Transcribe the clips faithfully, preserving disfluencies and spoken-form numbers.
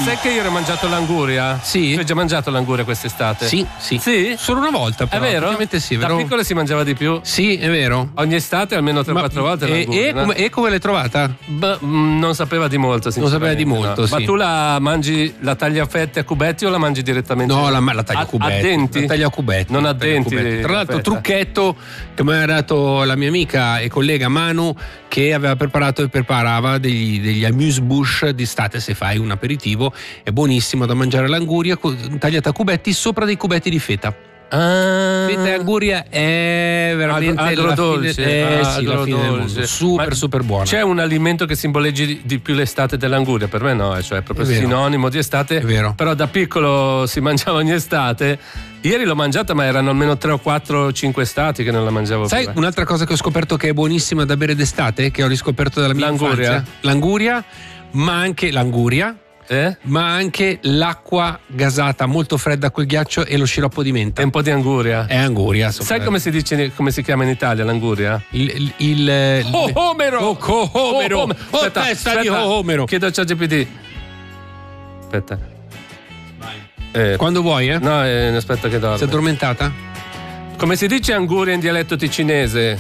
sai che io ho mangiato l'anguria? Sì. Tu hai già mangiato l'anguria quest'estate? Sì, sì. Sì? Solo una volta, però. È vero? Ovviamente sì, è Da vero? piccole si mangiava di più? Sì, è vero. Ogni estate almeno tre quattro volte e, l'anguria, e, no? come, e come l'hai trovata? Beh, mh, non sapeva di molto, Non sapeva di sinceramente, molto, no. sì. Ma tu la mangi, la tagli a fette a cubetti o la mangi direttamente? No, la, la taglio a cubetti. A denti? La taglio a cubetti. Non a la taglio a denti. cubetti. Tra l'altro, Aspetta. trucchetto che mi ha dato la mia amica e collega Manu, che aveva preparato e preparava degli, degli amuse-bouche d'estate. Se fai un aperitivo, è buonissimo da mangiare l'anguria tagliata a cubetti sopra dei cubetti di feta. Ah. Feta e anguria è veramente agrodolce, la fine, eh, sì, la fine del mondo. agrodolce. Super Ma super buona. C'è un alimento che simboleggi di- di più l'estate dell'anguria? Per me no, cioè è proprio È vero. sinonimo di estate. È vero. Però da piccolo si mangiava ogni estate. Ieri l'ho mangiata, ma erano almeno tre o quattro o cinque estati che non la mangiavo Sai più. un'altra cosa che ho scoperto che è buonissima da bere d'estate, che ho riscoperto dalla mia L'anguria? infanzia? L'anguria, ma anche l'anguria, Eh? ma anche l'acqua gasata molto fredda col ghiaccio e lo sciroppo di menta. E un po' di anguria. È anguria. sopra- Sai come si dice, come si chiama in Italia l'anguria? Il, il, il Oh, Omero! Oh, oh, Omero! Oh, Omero! Oh, Aspetta, testa di aspetta. Omero! Chiedo a ChatGPT. Aspetta. Eh, Quando vuoi, eh? no, eh, aspetta che Sei dorme. addormentata? Come si dice anguria in dialetto ticinese?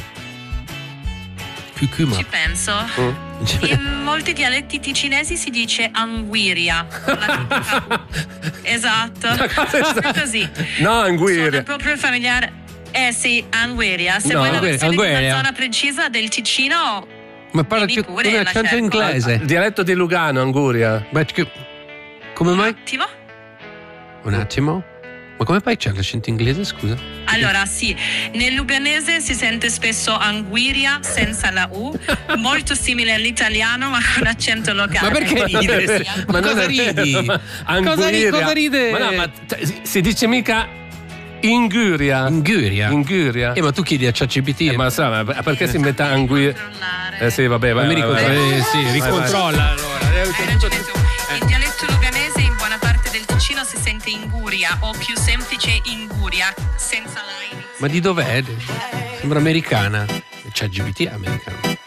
Cucuma. Ci penso. Mm. In molti dialetti ticinesi si dice anguiria. con la T. Esatto. Proprio così. No, anguria. Sono proprio familiare. Eh sì, anguiria. Se No, vuoi la anguria, versione di anguria. una zona precisa del Ticino, Ma parla Dimmi con pure, un la accento cerco. inglese. Il dialetto di Lugano, anguria. Ma che- come mai? attimo. Un attimo. Ma come fai c'è l'accento inglese, scusa? Allora sì, nel luganese si sente spesso anguiria senza la U, molto simile all'italiano ma con accento locale. Ma perché ridi? Ma cosa non è ridi? vero, ma Cosa ri- anguria. cosa ride? Ma no, ma t- si dice mica inguria. Inguria. Inguria. Eh, ma tu chiedi a ChatGPT. Eh, ma sa, ma perché si inventa anguria? Controllare. Eh sì, vabbè, vai. mi vai, ricontrolla. vai. Eh, sì, Vai, ricontrolla allora. Hai ragione tu. Il dialetto luganese in buona parte del Ticino si sente inguria o più semplice inguria, senza la inizio. Ma di dov'è? Sembra americana. ChatGPT è americano.